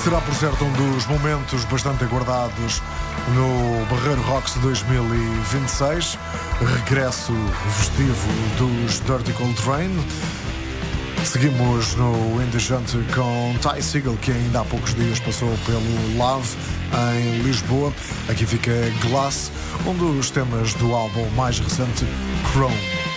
Será, por certo, um dos momentos bastante aguardados no Barreiro Rocks 2026. Regresso festivo dos Dirty Cold Rain. Seguimos no Indecente com Ty Segall, que ainda há poucos dias passou pelo Love em Lisboa. Aqui fica Glass, um dos temas do álbum mais recente, Chrome.